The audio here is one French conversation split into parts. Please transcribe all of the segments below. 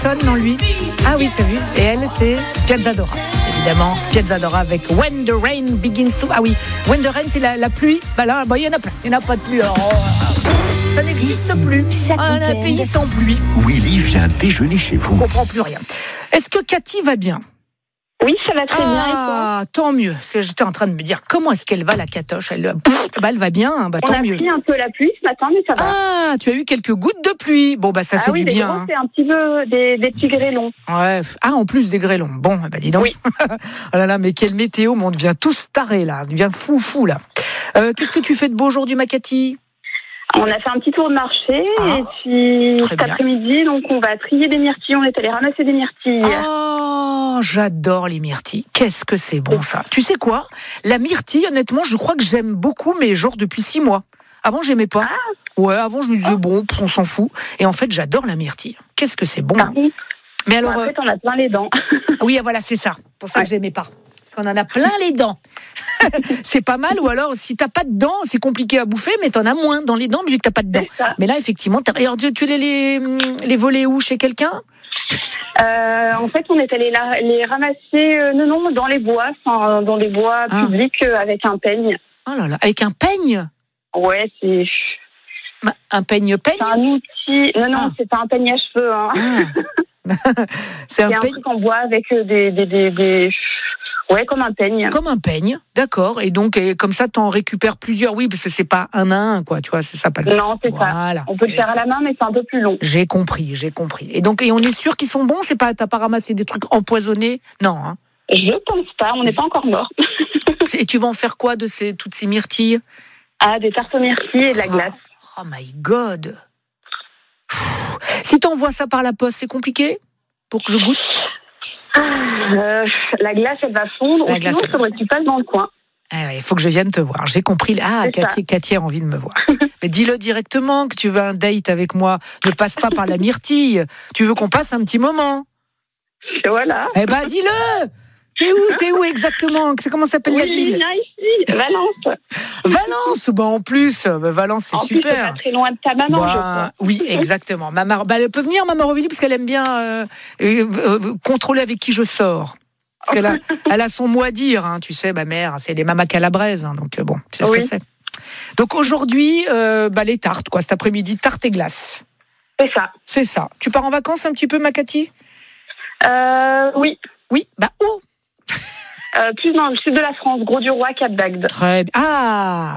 Sonne dans lui. Ah oui, t'as vu. Et elle, c'est Piazzadora. Évidemment, Piazzadora avec When the Rain Begins to... Ah oui, When the Rain, c'est la pluie. Bah là, il y en a plein. Il n'y en a pas de pluie. Alors, ça n'existe plus. Un pays sans pluie. Willy vient déjeuner chez vous. On ne comprend plus rien. Est-ce que Cathy va bien ? Oui, ça va très bien. Et toi ? Ah, tant mieux. J'étais en train de me dire, comment est-ce qu'elle va, la catoche ? Elle va bien, tant mieux. On a pris un peu la pluie ce matin, mais ça va. Ah, tu as eu quelques gouttes de pluie. Bon, ça fait du bien. Ah oui, c'est un petit peu des petits grêlons. Ouais. Ah, en plus des grêlons. Bon, dis donc. Oui. Oh là là, mais quelle météo, on devient tous tarés, là. On devient fou, là. Qu'est-ce que tu fais de beau aujourd'hui, ma Cathy ? On a fait un petit tour de marché et puis cet après-midi, donc on va trier des myrtilles. On est allé ramasser des myrtilles. Oh, j'adore les myrtilles. Qu'est-ce que c'est bon ça. Tu sais quoi ? La myrtille, honnêtement, je crois que j'aime beaucoup, mais genre depuis 6 mois. Avant, j'aimais pas. Ouais, avant, je me disais bon, on s'en fout. Et en fait, j'adore la myrtille. Qu'est-ce que c'est bon. Mais alors, en fait, on a plein les dents. Oui, voilà, c'est ça. Pour ça que j'aimais pas. Parce qu'on en a plein les dents. C'est pas mal, ou alors si t'as pas de dents, c'est compliqué à bouffer, mais t'en as moins dans les dents vu que t'as pas de dents. Mais là, effectivement, alors, tu les volais où, chez quelqu'un ? En fait, on est allé les ramasser, dans les bois, dans des bois publics avec un peigne. Oh là là, avec un peigne ? Ouais, c'est... Un peigne ? C'est un outil... Non, c'est pas un peigne à cheveux. Hein. C'est un truc en bois avec des... Ouais, comme un peigne. Comme un peigne, d'accord. Et donc, comme ça, t'en récupères plusieurs. Oui, parce que c'est pas un à un, quoi. Tu vois, c'est ça. Non, c'est ça. On peut le faire à la main, mais c'est un peu plus long. J'ai compris. Et donc, on est sûr qu'ils sont bons ? T'as pas ramassé des trucs empoisonnés ? Non, hein. Je pense pas. On n'est pas encore mort. Et tu vas en faire quoi de toutes ces myrtilles ? Ah, des tartes aux myrtilles et de la glace. Oh my God. Si t'envoies ça par la poste, c'est compliqué pour que je goûte ? La glace, elle va fondre. Ou sinon, il faudrait que tu passes dans le coin. Il faut que je vienne te voir. J'ai compris. Ah, Cathy a envie de me voir. Mais dis-le directement que tu veux un date avec moi. Ne passe pas par la myrtille. Tu veux qu'on passe un petit moment. Voilà. Dis-le. T'es où exactement ? Comment s'appelle la ville ? Ici, Valence. Valence, en plus, Valence, c'est super. C'est pas très loin de ta maman, je crois. Oui, exactement. Elle peut venir, maman Aurélie, parce qu'elle aime bien contrôler avec qui je sors. Parce qu'elle a son mot à dire, hein, tu sais, ma mère, c'est les mamas calabraises, hein, donc bon, c'est ce que c'est. Donc aujourd'hui, les tartes, quoi, cet après-midi, tartes et glace. C'est ça. Tu pars en vacances un petit peu, ma Cathy ? Oui. Oui, où ? Plus dans le sud de la France, Gros-du-Roi, Cap d'Agde. Très bien. Ah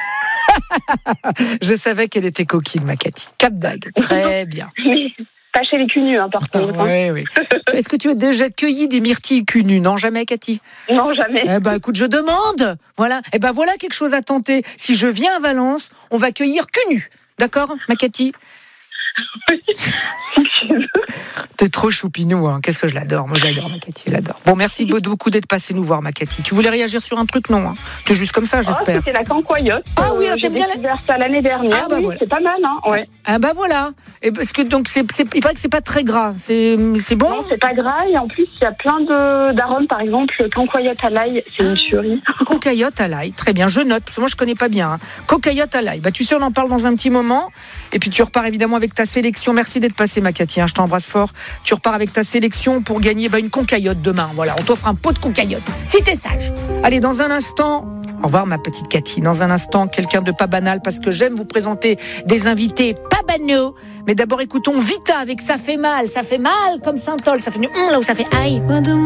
je savais qu'elle était coquine, ma Cathy. Cap d'Agde, très bien. Pas chez les cul-nus, par contre. Oui. Est-ce que tu as déjà cueilli des myrtilles cul-nus ? Non, jamais, Cathy ? Non, jamais. Écoute, je demande. Voilà. Voilà quelque chose à tenter. Si je viens à Valence, on va cueillir cul-nus. D'accord, ma Cathy ? Oui, si tu veux. T'es trop choupinou, hein. Qu'est-ce que je l'adore. Moi, j'adore ma Cathy, je l'adore. Bon, merci beaucoup d'être passé nous voir, ma Cathy. Tu voulais réagir sur un truc, non, hein. T'es juste comme ça, j'espère. C'était la cancoyote. Ah oui, t'aimes bien découvert ça l'année dernière. Voilà. C'est pas mal, hein. Ouais. Voilà. Et parce que donc il paraît que c'est pas très gras. C'est bon. Non, c'est pas gras et en plus il y a plein d'arômes. Par exemple, le cancoyote à l'ail, c'est une tuerie. Cancoyote à l'ail, très bien. Je note parce que moi je connais pas bien. Hein. Cancoyote à l'ail. Tu sais, on en parle dans un petit moment. Et puis tu repars évidemment avec ta sélection. Merci d'être passé, ma Cathy. Je t'embrasse fort. Tu repars avec ta sélection pour gagner une concaillotte demain. Voilà, on t'offre un pot de concaillotte. Si t'es sage. Allez, dans un instant. Au revoir, ma petite Cathy. Dans un instant, quelqu'un de pas banal, parce que j'aime vous présenter des invités pas banaux. Mais d'abord, écoutons Vita avec Ça fait mal comme Saint-Ol. Ça fait là où ça fait aïe.